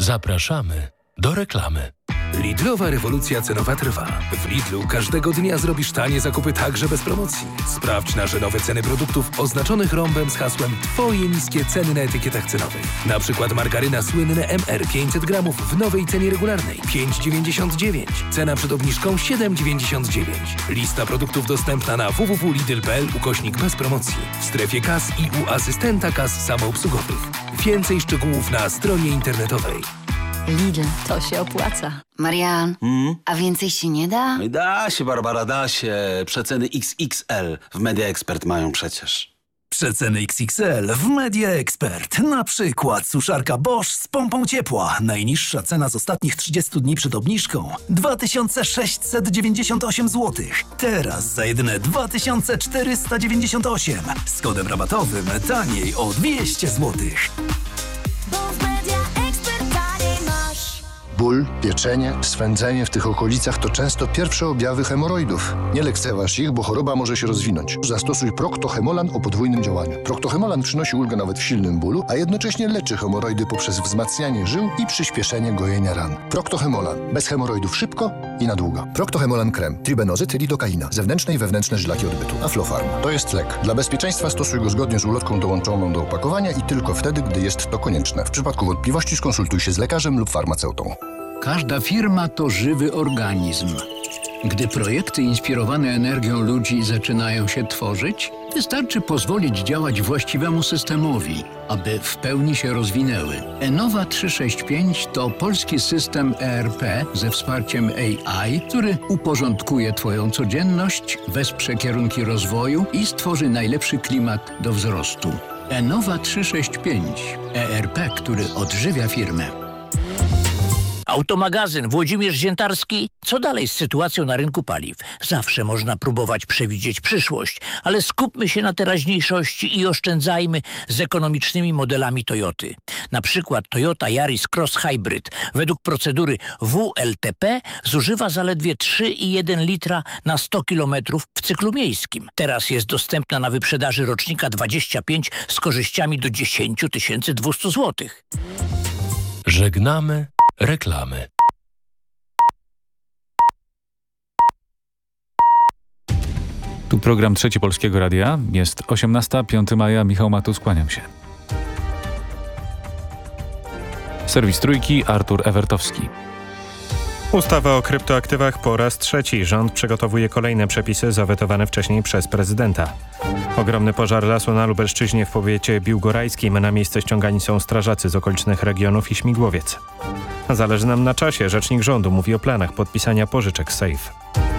Zapraszamy do reklamy. Lidlowa rewolucja cenowa trwa. W Lidlu każdego dnia zrobisz tanie zakupy także bez promocji. Sprawdź nasze nowe ceny produktów oznaczonych rąbem z hasłem Twoje niskie ceny na etykietach cenowych. Na przykład margaryna słynne MR 500 gramów w nowej cenie regularnej 5,99. Cena przed obniżką 7,99. Lista produktów dostępna na www.lidl.pl / bez promocji. W strefie kas i u asystenta kas samoobsługowych. Więcej szczegółów na stronie internetowej. Lidl, to się opłaca. Marian, a więcej się nie da? Da się, Barbara, da się. Przeceny XXL w Media Expert mają przecież. Przeceny XXL w Media Expert. Na przykład suszarka Bosch z pompą ciepła. Najniższa cena z ostatnich 30 dni przed obniżką 2698 zł. Teraz za jedyne 2498. Z kodem rabatowym taniej o 200 zł. Ból, pieczenie, swędzenie w tych okolicach to często pierwsze objawy hemoroidów. Nie lekceważ ich, bo choroba może się rozwinąć. Zastosuj Procto-Hemolan o podwójnym działaniu. Procto-Hemolan przynosi ulgę nawet w silnym bólu, a jednocześnie leczy hemoroidy poprzez wzmacnianie żył i przyspieszenie gojenia ran. Procto-Hemolan. Bez hemoroidów szybko i na długo. Procto-Hemolan krem. Tribenozyt, lidokaina. Zewnętrzne i wewnętrzne żylaki odbytu. Aflofarm. To jest lek. Dla bezpieczeństwa stosuj go zgodnie z ulotką dołączoną do opakowania i tylko wtedy, gdy jest to konieczne. W przypadku wątpliwości skonsultuj się z lekarzem lub farmaceutą. Każda firma to żywy organizm. Gdy projekty inspirowane energią ludzi zaczynają się tworzyć, wystarczy pozwolić działać właściwemu systemowi, aby w pełni się rozwinęły. Enova 365 to polski system ERP ze wsparciem AI, który uporządkuje Twoją codzienność, wesprze kierunki rozwoju i stworzy najlepszy klimat do wzrostu. Enova 365. ERP, który odżywia firmę. Automagazyn Włodzimierz Ziętarski. Co dalej z sytuacją na rynku paliw? Zawsze można próbować przewidzieć przyszłość, ale skupmy się na teraźniejszości i oszczędzajmy z ekonomicznymi modelami Toyoty. Na przykład Toyota Yaris Cross Hybrid według procedury WLTP zużywa zaledwie 3,1 litra na 100 km w cyklu miejskim. Teraz jest dostępna na wyprzedaży rocznika 25 z korzyściami do 10 200 zł. Żegnamy reklamy. Tu program Trzeci Polskiego Radia. Jest 18, 5 maja. Michał Matus, kłaniam się. Serwis Trójki, Artur Ewertowski. Ustawa o kryptoaktywach po raz trzeci. Rząd przygotowuje kolejne przepisy zawetowane wcześniej przez prezydenta. Ogromny pożar lasu na Lubelszczyźnie w powiecie biłgorajskim. Na miejsce ściągani są strażacy z okolicznych regionów i śmigłowiec. Zależy nam na czasie. Rzecznik rządu mówi o planach podpisania pożyczek SAFE.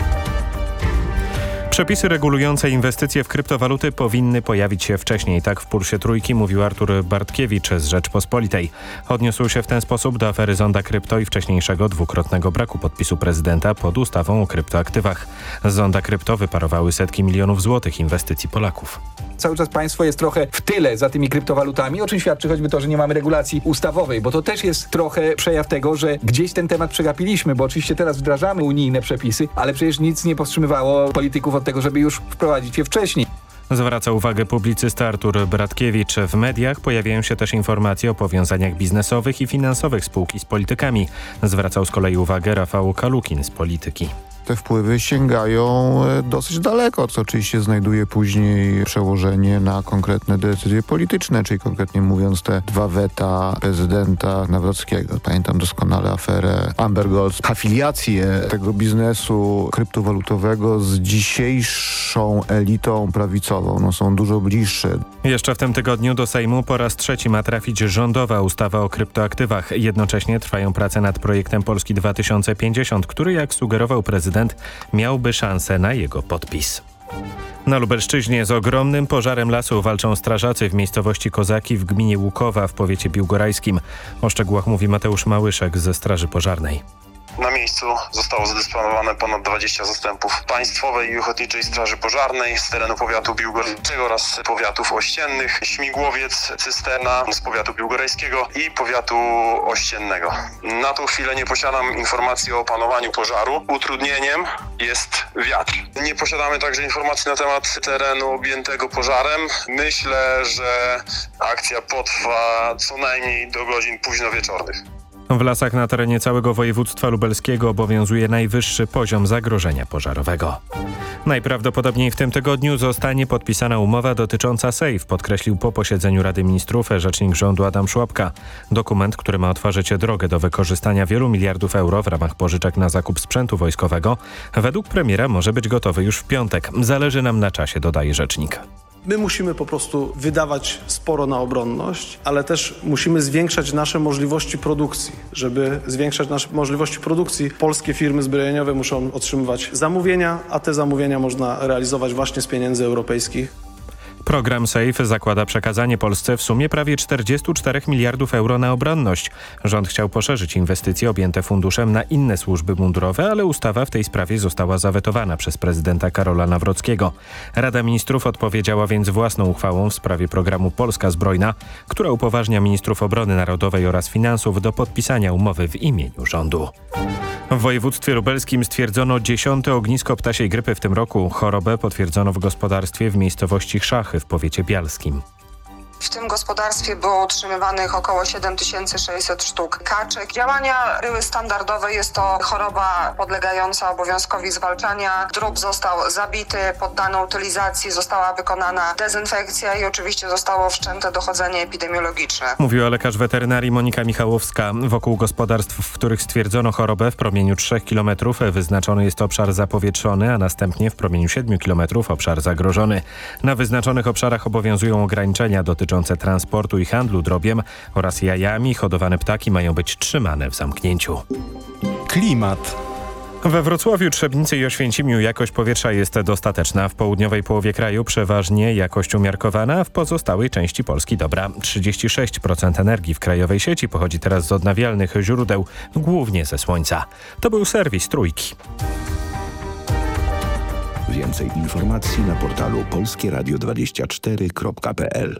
Przepisy regulujące inwestycje w kryptowaluty powinny pojawić się wcześniej. Tak w Pulsie Trójki mówił Artur Bartkiewicz z Rzeczpospolitej. Odniósł się w ten sposób do afery Zonda Krypto i wcześniejszego dwukrotnego braku podpisu prezydenta pod ustawą o kryptoaktywach. Z Zonda Krypto wyparowały setki milionów złotych inwestycji Polaków. Cały czas państwo jest trochę w tyle za tymi kryptowalutami, o czym świadczy choćby to, że nie mamy regulacji ustawowej, bo to też jest trochę przejaw tego, że gdzieś ten temat przegapiliśmy, bo oczywiście teraz wdrażamy unijne przepisy, ale przecież nic nie powstrzymywało polityków od tego, żeby już wprowadzić je wcześniej. Zwraca uwagę publicysta Artur Bratkiewicz. W mediach pojawiają się też informacje o powiązaniach biznesowych i finansowych spółki z politykami. Zwracał z kolei uwagę Rafał Kalukin z Polityki. Te wpływy sięgają dosyć daleko, co oczywiście znajduje później przełożenie na konkretne decyzje polityczne, czyli konkretnie mówiąc te dwa weta prezydenta Nawrockiego. Pamiętam doskonale aferę Amber Gold, afiliację tego biznesu kryptowalutowego z dzisiejszą elitą prawicową. No, są dużo bliższe. Jeszcze w tym tygodniu do Sejmu po raz trzeci ma trafić rządowa ustawa o kryptoaktywach. Jednocześnie trwają prace nad projektem Polski 2050, który, jak sugerował prezydent, miałby szansę na jego podpis. Na Lubelszczyźnie z ogromnym pożarem lasu walczą strażacy w miejscowości Kozaki w gminie Łukowa w powiecie biłgorajskim. O szczegółach mówi Mateusz Małyszek ze Straży Pożarnej. Na miejscu zostało zadysponowane ponad 20 zastępów Państwowej i Ochotniczej Straży Pożarnej z terenu powiatu biłgorajskiego oraz powiatów ościennych, śmigłowiec, cysterna z powiatu biłgorajskiego i powiatu ościennego. Na tą chwilę nie posiadam informacji o opanowaniu pożaru. Utrudnieniem jest wiatr. Nie posiadamy także informacji na temat terenu objętego pożarem. Myślę, że akcja potrwa co najmniej do godzin późnowieczornych. W lasach na terenie całego województwa lubelskiego obowiązuje najwyższy poziom zagrożenia pożarowego. Najprawdopodobniej w tym tygodniu zostanie podpisana umowa dotycząca SAFE, podkreślił po posiedzeniu Rady Ministrów rzecznik rządu Adam Szłapka. Dokument, który ma otworzyć drogę do wykorzystania wielu miliardów euro w ramach pożyczek na zakup sprzętu wojskowego, według premiera może być gotowy już w piątek. Zależy nam na czasie, dodaje rzecznik. My musimy po prostu wydawać sporo na obronność, ale też musimy zwiększać nasze możliwości produkcji. Żeby zwiększać nasze możliwości produkcji, polskie firmy zbrojeniowe muszą otrzymywać zamówienia, a te zamówienia można realizować właśnie z pieniędzy europejskich. Program SAFE zakłada przekazanie Polsce w sumie prawie 44 miliardów euro na obronność. Rząd chciał poszerzyć inwestycje objęte funduszem na inne służby mundurowe, ale ustawa w tej sprawie została zawetowana przez prezydenta Karola Nawrockiego. Rada Ministrów odpowiedziała więc własną uchwałą w sprawie programu Polska Zbrojna, która upoważnia ministrów obrony narodowej oraz finansów do podpisania umowy w imieniu rządu. W województwie lubelskim stwierdzono 10. ognisko ptasiej grypy w tym roku. Chorobę potwierdzono w gospodarstwie w miejscowości Szachy w powiecie bialskim. W tym gospodarstwie było utrzymywanych około 7600 sztuk kaczek. Działania były standardowe. Jest to choroba podlegająca obowiązkowi zwalczania. Drób został zabity, poddany utylizacji, została wykonana dezynfekcja i oczywiście zostało wszczęte dochodzenie epidemiologiczne. Mówiła lekarz weterynarii Monika Michałowska. Wokół gospodarstw, w których stwierdzono chorobę, w promieniu 3 km wyznaczony jest obszar zapowietrzony, a następnie w promieniu 7 km obszar zagrożony. Na wyznaczonych obszarach obowiązują ograniczenia dotyczące transportu i handlu drobiem oraz jajami. Hodowane ptaki mają być trzymane w zamknięciu. Klimat. We Wrocławiu, Trzebnicy i Oświęcimiu jakość powietrza jest dostateczna. W południowej połowie kraju przeważnie jakość umiarkowana, a w pozostałej części Polski dobra. 36% energii w krajowej sieci pochodzi teraz z odnawialnych źródeł, głównie ze słońca. To był serwis Trójki. Więcej informacji na portalu polskieradio24.pl.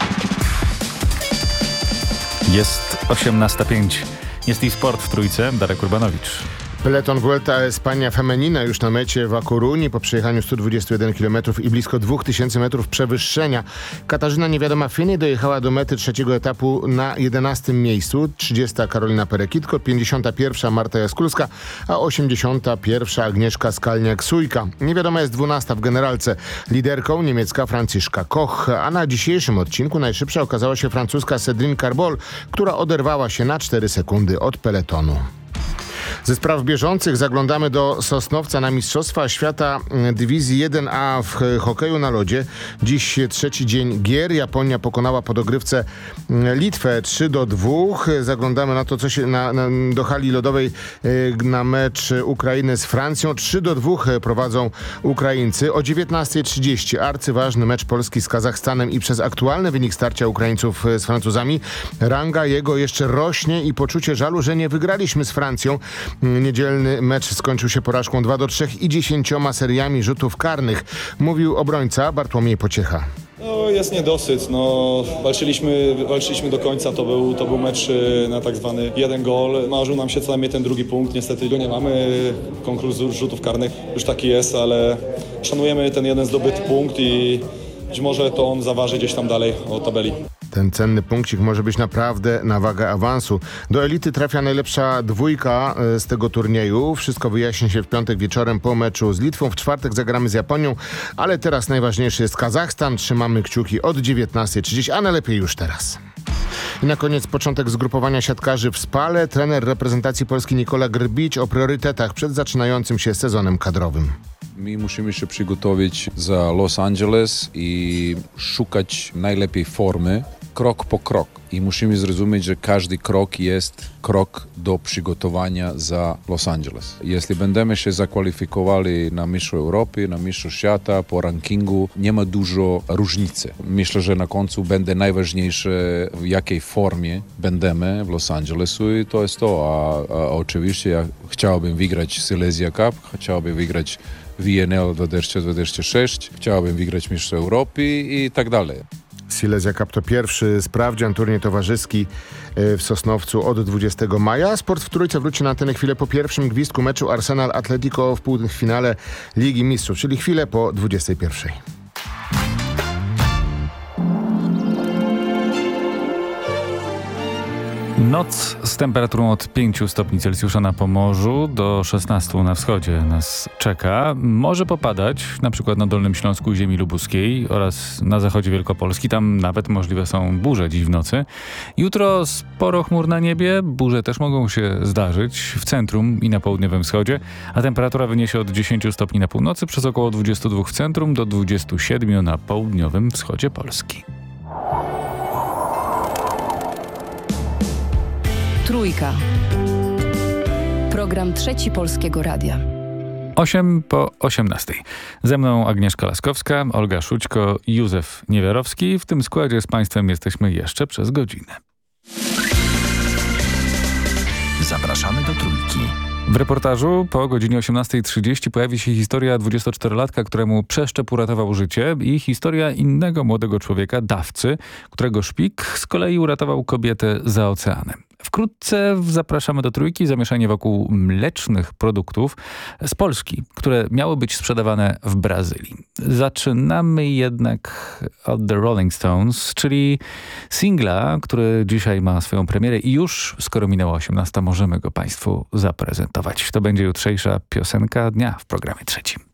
Jest 18:05. Jest i sport w Trójce. Darek Urbanowicz. Peleton Vuelta a España Femenina już na mecie w A Coruñi po przejechaniu 121 km i blisko 2000 metrów przewyższenia. Katarzyna Niewiadoma Finney dojechała do mety trzeciego etapu na 11. miejscu. 30. Karolina Perekitko, 51. Marta Jaskulska, a 81. Agnieszka Skalniak-Sujka. Niewiadoma jest 12. w generalce. Liderką niemiecka Franciszka Koch, a na dzisiejszym odcinku najszybsza okazała się francuska Cédrine Carbol, która oderwała się na 4 sekundy od peletonu. Ze spraw bieżących zaglądamy do Sosnowca na Mistrzostwa Świata Dywizji 1A w hokeju na lodzie. Dziś trzeci dzień gier. Japonia pokonała po dogrywce Litwę 3-2. Zaglądamy na to, co się do hali lodowej na mecz Ukrainy z Francją. 3-2 prowadzą Ukraińcy. O 19:30 arcyważny mecz Polski z Kazachstanem i przez aktualny wynik starcia Ukraińców z Francuzami ranga jego jeszcze rośnie i poczucie żalu, że nie wygraliśmy z Francją. Niedzielny mecz skończył się porażką 2-3 i 10 seriami rzutów karnych, mówił obrońca Bartłomiej Pociecha. Jest niedosyt. Walczyliśmy do końca. To był mecz na tak zwany jeden gol. Marzył nam się co najmniej ten drugi punkt. Niestety go nie mamy. Konkurs rzutów karnych już taki jest, ale szanujemy ten jeden zdobyty punkt i być może to on zaważy gdzieś tam dalej o tabeli. Ten cenny punkcik może być naprawdę na wagę awansu. Do elity trafia najlepsza dwójka z tego turnieju. Wszystko wyjaśni się w piątek wieczorem po meczu z Litwą. W czwartek zagramy z Japonią, ale teraz najważniejszy jest Kazachstan. Trzymamy kciuki od 19:30, a najlepiej już teraz. I na koniec początek zgrupowania siatkarzy w Spale. Trener reprezentacji Polski Nikola Grbić o priorytetach przed zaczynającym się sezonem kadrowym. My musimy się przygotować za Los Angeles i szukać najlepiej formy krok po krok. I musimy zrozumieć, że każdy krok jest krok do przygotowania za Los Angeles. Jeśli będziemy się zakwalifikowali na Mistrzostwa Europy, na Mistrzostwa Świata, po rankingu, nie ma dużo różnicy. Myślę, że na końcu będzie najważniejsze, w jakiej formie będziemy w Los Angelesu i to jest to. A oczywiście ja chciałbym wygrać Silesia Cup, chciałbym wygrać WNL 2026, chciałbym wygrać Mistrzostwa Europy i tak dalej. Silesia Cup to pierwszy sprawdzian, turniej towarzyski w Sosnowcu od 20 maja. Sport w Trójce wróci na antenę chwilę po pierwszym gwizdku meczu Arsenal Atletico w półfinale Ligi Mistrzów, czyli chwilę po 21. Noc z temperaturą od 5 stopni Celsjusza na Pomorzu do 16 na wschodzie nas czeka. Może popadać, na przykład na Dolnym Śląsku i ziemi lubuskiej oraz na zachodzie Wielkopolski. Tam nawet możliwe są burze dziś w nocy. Jutro sporo chmur na niebie. Burze też mogą się zdarzyć w centrum i na południowym wschodzie, a temperatura wyniesie od 10 stopni na północy przez około 22 w centrum do 27 na południowym wschodzie Polski. Trójka. Program Trzeci Polskiego Radia. 8 po 18. Ze mną Agnieszka Laskowska, Olga Szućko i Józef Niewiarowski. W tym składzie z Państwem jesteśmy jeszcze przez godzinę. Zapraszamy do Trójki. W reportażu po godzinie 18:30 pojawi się historia 24-latka, któremu przeszczep uratował życie, i historia innego młodego człowieka, dawcy, którego szpik z kolei uratował kobietę za oceanem. Wkrótce zapraszamy do Trójki zamieszanie wokół mlecznych produktów z Polski, które miały być sprzedawane w Brazylii. Zaczynamy jednak od The Rolling Stones, czyli singla, który dzisiaj ma swoją premierę i już, skoro minęła 18, możemy go Państwu zaprezentować. To będzie jutrzejsza piosenka dnia w programie trzecim.